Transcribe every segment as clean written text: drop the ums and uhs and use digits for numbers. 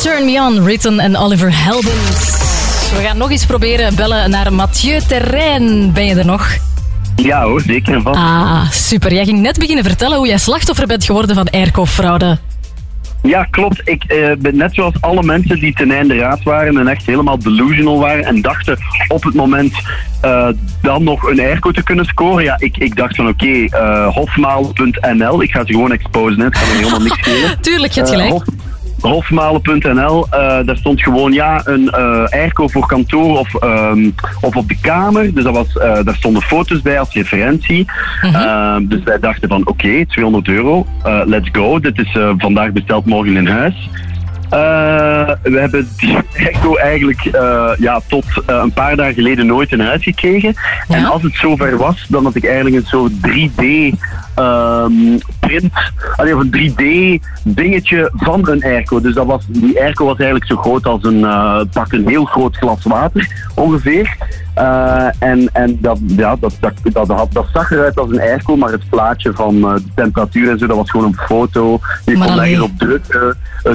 Turn Me On, Ritten en Oliver Heldens. We gaan nog eens proberen bellen naar Mathieu Terrein. Ben je er nog? Ja hoor, zeker en vast. Super. Jij ging net beginnen vertellen hoe jij slachtoffer bent geworden van airco-fraude. Ja, klopt. Ik ben net zoals alle mensen die ten einde raad waren en echt helemaal delusional waren en dachten op het moment dan nog een airco te kunnen scoren. Ja, ik dacht van oké, hofmaal.nl. Ik ga ze gewoon exposen, hè. Het gaat me helemaal niks schelen. Tuurlijk, je hebt gelijk. Hofmalen.nl, daar stond gewoon een airco voor kantoor of op de kamer. Dus daar stonden foto's bij als referentie. Dus wij dachten van oké, €200, let's go. Dit is vandaag besteld, morgen in huis. We hebben die airco eigenlijk tot een paar dagen geleden nooit in huis gekregen. Ja? En als het zover was, dan had ik eigenlijk een soort 3D print, of een 3D dingetje van een airco. Dus die airco was eigenlijk zo groot als een heel groot glas water, ongeveer. En dat zag eruit als een airco, maar het plaatje van de temperatuur en zo, dat was gewoon een foto. Je kon daar erop drukken.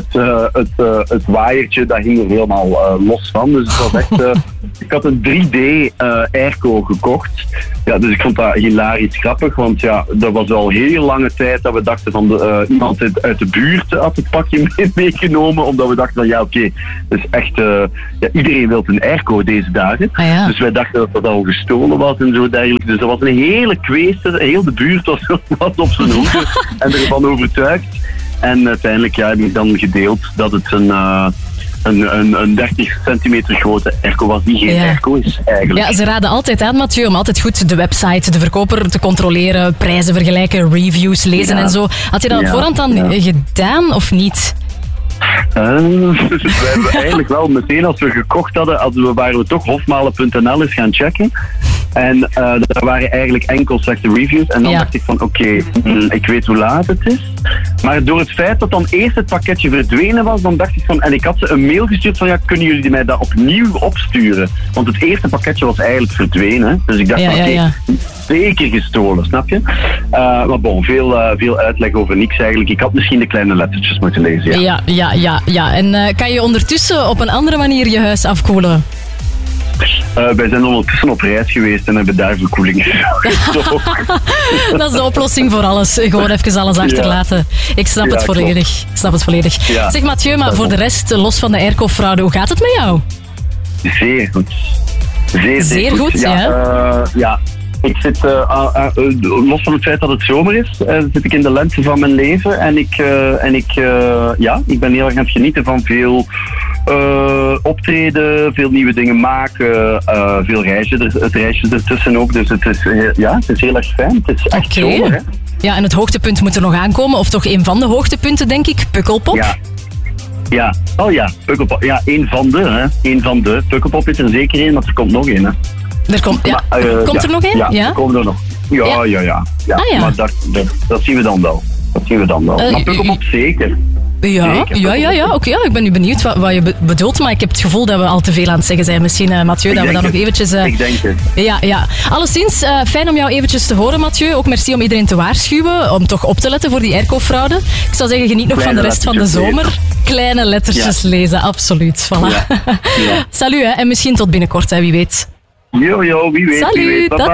Het waaiertje, dat hing er helemaal los van. Dus het was echt... ik had een 3D airco gekocht. Ja, dus ik vond dat hilarisch grappig, want ja, dat was al heel lange tijd dat we dachten van iemand uit de buurt had het pakje meegenomen, omdat we dachten van ja, oké, dus echt, iedereen wil een airco deze dagen. Dus wij dachten dat al gestolen was en zo dergelijke. Dus dat was een hele kweeste, heel de buurt was op zijn hoede en ervan overtuigd. En uiteindelijk heb ik dan gedeeld dat het een 30 centimeter grote airco was, die geen airco is eigenlijk. Ja, ze raden altijd aan, Mathieu, om altijd goed de website, de verkoper te controleren, prijzen vergelijken, reviews lezen en zo. Had je dat op voorhand dan gedaan of niet? Dus we hebben eigenlijk wel meteen als we gekocht hadden, waren we toch hofmalen.nl eens gaan checken. En daar waren eigenlijk enkel slechte reviews. En dan dacht ik van oké, ik weet hoe laat het is. Maar door het feit dat dan eerst het pakketje verdwenen was, dan dacht ik van... En ik had ze een mail gestuurd van kunnen jullie mij dat opnieuw opsturen? Want het eerste pakketje was eigenlijk verdwenen. Dus ik dacht van oké, zeker gestolen, snap je? Maar bon, veel uitleg over niks eigenlijk. Ik had misschien de kleine lettertjes moeten lezen. Ja. En kan je ondertussen op een andere manier je huis afkoelen? Wij zijn ondertussen op reis geweest en hebben daar verkoeling gezocht. Dat is de oplossing voor alles. Gewoon even alles achterlaten. Ik snap het volledig. Ja. Zeg Mathieu, maar voor de rest, los van de airco-fraude, hoe gaat het met jou? Zeer goed. Zeer goed, ja. Ik zit, los van het feit dat het zomer is, zit ik in de lente van mijn leven. En ik ben heel erg aan het genieten van veel optreden, veel nieuwe dingen maken, veel reisjes ertussen ook. Dus het is heel erg fijn. Het is echt zomer, hè. Ja, en het hoogtepunt moet er nog aankomen, of toch een van de hoogtepunten, denk ik, Pukkelpop. Ja, Pukkelpop. Ja, een van de. Pukkelpop is er zeker één, maar er komt nog één, hè. Komt er nog één? Ja, er komen er nog. Ja. Maar dat zien we dan wel. Maar Pukkelpop zeker. Oké, ik ben nu benieuwd wat je bedoelt, maar ik heb het gevoel dat we al te veel aan het zeggen zijn. Misschien, Mathieu, dat we dan nog eventjes... Ik denk het. Ja. Alleszins, fijn om jou eventjes te horen, Mathieu. Ook merci om iedereen te waarschuwen, om toch op te letten voor die airco-fraude. Ik zou zeggen, geniet nog van de rest van de zomer. Lezen. Kleine lettertjes lezen, absoluut. Voilà. Salut, hè, en misschien tot binnenkort, hè, wie weet. Wie weet. Salut, Bye-bye.